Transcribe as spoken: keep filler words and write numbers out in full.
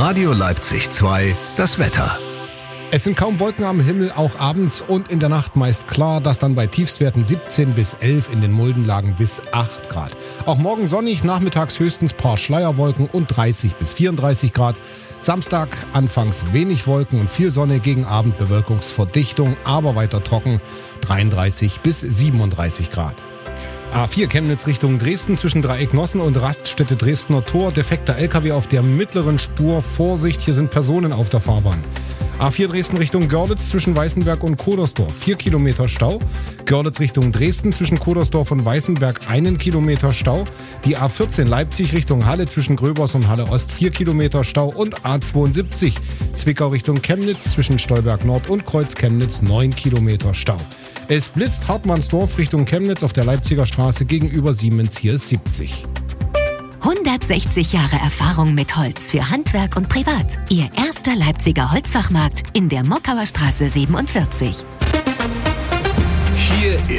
Radio Leipzig zwei, das Wetter. Es sind kaum Wolken am Himmel, auch abends und in der Nacht meist klar, das dann bei Tiefstwerten siebzehn bis elf, in den Muldenlagen bis acht Grad. Auch morgen sonnig, nachmittags höchstens paar Schleierwolken und dreißig bis vierunddreißig Grad. Samstag anfangs wenig Wolken und viel Sonne, gegen Abend Bewölkungsverdichtung, aber weiter trocken, dreiunddreißig bis siebenunddreißig Grad. A vier Chemnitz Richtung Dresden zwischen Dreiecknossen und Raststätte Dresdner Tor. Defekter L K W auf der mittleren Spur. Vorsicht, hier sind Personen auf der Fahrbahn. A vier Dresden Richtung Görlitz zwischen Weißenberg und Kodersdorf. vier Kilometer Stau. Görlitz Richtung Dresden zwischen Kodersdorf und Weißenberg einen Kilometer Stau. Die A vierzehn Leipzig Richtung Halle zwischen Gröbers und Halle Ost vier Kilometer Stau. Und A zweiundsiebzig Zwickau Richtung Chemnitz zwischen Stolberg Nord und Kreuz Chemnitz neun Kilometer Stau. Es blitzt Hartmannsdorf Richtung Chemnitz auf der Leipziger Straße gegenüber Siemens, hier ist siebzig. hundertsechzig Jahre Erfahrung mit Holz für Handwerk und Privat. Ihr erster Leipziger Holzfachmarkt in der Mockauer Straße siebenundvierzig. Hier